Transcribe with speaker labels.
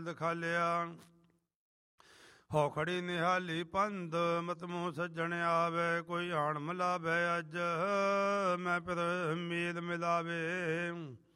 Speaker 1: ਦਿਖਾਲਿਆ। ਹੋ ਖੜੀ ਨਿਹਾਲੀ ਪੰਧ ਮਤ ਮੂੰਹ ਸੱਜਣ ਆਵੇ, ਕੋਈ ਆਣ ਮਿਲਾਵੇ ਅੱਜ ਮੈਂ ਫਿਰ ਮੀਦ ਮਿਲਾਵੇ।